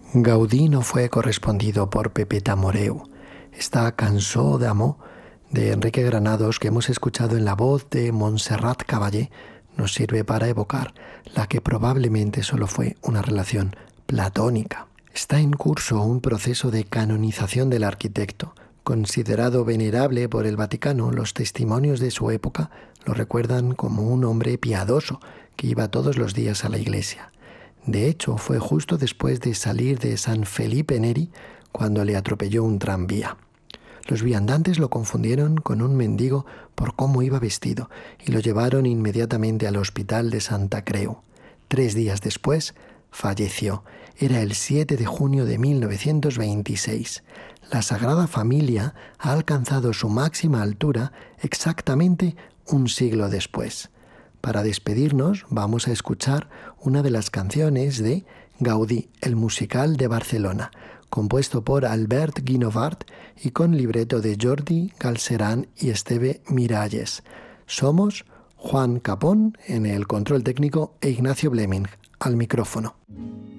Gaudí no fue correspondido por Pepeta Moreu. Esta Cançó d'amor de Enrique Granados, que hemos escuchado en la voz de Montserrat Caballé, nos sirve para evocar la que probablemente solo fue una relación platónica. Está en curso un proceso de canonización del arquitecto. Considerado venerable por el Vaticano, los testimonios de su época lo recuerdan como un hombre piadoso que iba todos los días a la iglesia. De hecho, fue justo después de salir de San Felipe Neri cuando le atropelló un tranvía. Los viandantes lo confundieron con un mendigo por cómo iba vestido y lo llevaron inmediatamente al hospital de Santa Creu. 3 días después, falleció. Era el 7 de junio de 1926. La Sagrada Familia ha alcanzado su máxima altura exactamente un siglo después. Para despedirnos, vamos a escuchar una de las canciones de Gaudí, el musical de Barcelona, compuesto por Albert Guinovart y con libreto de Jordi Galceran y Esteve Miralles. Somos Juan Capón en el control técnico e Ignacio Bleming al micrófono.